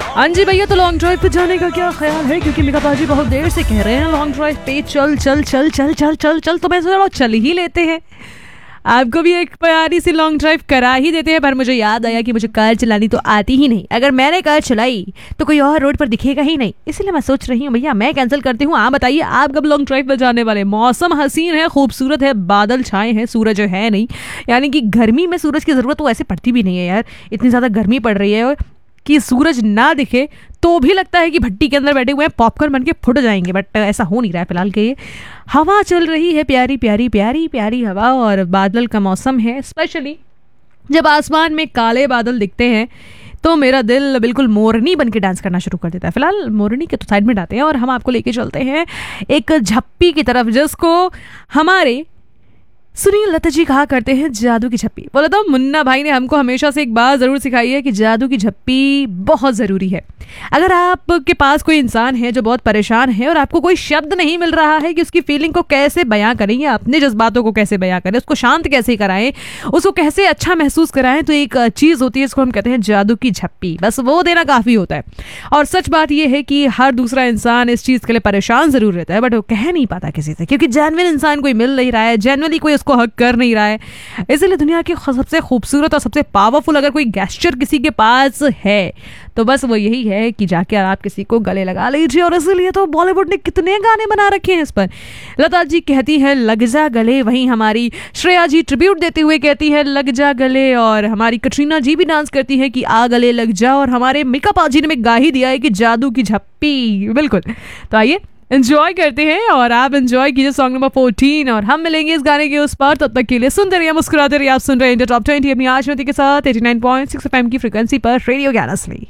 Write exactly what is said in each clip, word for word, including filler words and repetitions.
हाँ जी भैया, तो लॉन्ग ड्राइव पे जाने का क्या ख्याल है? क्योंकि मेरा पाजी बहुत देर से कह रहे हैं लॉन्ग ड्राइव पे चल चल चल चल चल चल चल तो मैं सोच रहा हूँ चल ही लेते हैं। आपको भी एक प्यारी सी लॉन्ग ड्राइव करा ही देते हैं। पर मुझे याद आया कि मुझे कार चलानी तो आती ही नहीं। अगर मैंने कार चलाई तो कोई और रोड पर दिखेगा ही नहीं, इसलिए मैं सोच रही हूँ भैया मैं कैंसिल करती हूँ। आप बताइए आप कब लॉन्ग ड्राइव पर जाने वाले? मौसम हसीन है, खूबसूरत है, बादल छाए हैं, सूरज है नहीं। यानी कि गर्मी में सूरज की ज़रूरत तो ऐसे पड़ती भी नहीं है यार। इतनी ज़्यादा गर्मी पड़ रही है कि सूरज ना दिखे तो भी लगता है कि भट्टी के अंदर बैठे हुए हैं, पॉपकॉर्न बन के फुट जाएंगे। बट ऐसा हो नहीं रहा है फिलहाल के। हवा चल रही है, प्यारी प्यारी प्यारी प्यारी हवा, और बादल का मौसम है। स्पेशली जब आसमान में काले बादल दिखते हैं तो मेरा दिल बिल्कुल मोरनी बन के डांस करना शुरू कर देता है। फिलहाल मोरनी के तो साइड में डालते हैं और हम आपको लेके चलते हैं एक झप्पी की तरफ, जिसको हमारे सुनील दत्त जी कहा करते हैं जादू की झप्पी। बोला तो मुन्ना भाई ने हमको हमेशा से एक बात ज़रूर सिखाई है कि जादू की झप्पी बहुत ज़रूरी है। अगर आपके पास कोई इंसान है जो बहुत परेशान है और आपको कोई शब्द नहीं मिल रहा है कि उसकी फीलिंग को कैसे बयां करें या अपने जज्बातों को कैसे बयां करें, उसको शांत कैसे कराएं, उसको कैसे अच्छा महसूस कराएं, तो एक चीज़ होती है इसको हम कहते हैं जादू की झप्पी। बस वो देना काफ़ी होता है। और सच बात यह है कि हर दूसरा इंसान इस चीज़ के लिए परेशान ज़रूर रहता है, बट वो कह नहीं पाता किसी से, क्योंकि जेन्युइन इंसान कोई मिल नहीं रहा है, जेन्युइनली कोई उसको हक कर नहीं रहा है। इसलिए दुनिया की सबसे खूबसूरत और सबसे पावरफुल अगर कोई गेस्चर किसी के पास है तो बस वो यही है कि जाके आप किसी को गले लगा लीजिए। और इसलिए तो बॉलीवुड ने कितने गाने बना रखे हैं इस पर। लता जी कहती है लग जा गले, वहीं हमारी श्रेया जी ट्रिब्यूट देते हुए कहती है लग जा गले, और हमारी कटरीना जी भी डांस करती है कि आ गले लग जा, और हमारे मिका पाजी ने भी गा ही दिया है कि जादू की झप्पी। बिल्कुल, तो आइए एंजॉय करते हैं और आप एंजॉय कीजिए सॉन्ग नंबर फोर्टीन, और हम मिलेंगे इस गाने के उस पर। तब तक के लिए सुनते रहिए, मुस्कुराते रहिए। आप सुन रहे हैं टॉप ट्वेंटी अपनी आशमती के साथ eighty nine point six FM की फ्रीक्वेंसी पर रेडियो ग्यारह से।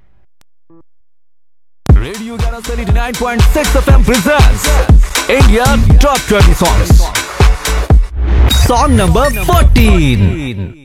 रेडियो ग्यारह से eighty nine point six FM presents India top twenty songs. Song number fourteen.